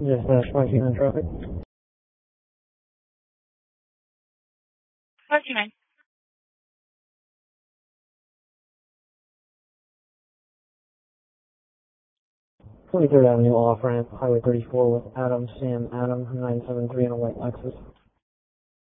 Just spiking on traffic. 529. 23rd Avenue off ramp, Highway 34 with Adam, Sam, Adam, 973 on a white Lexus.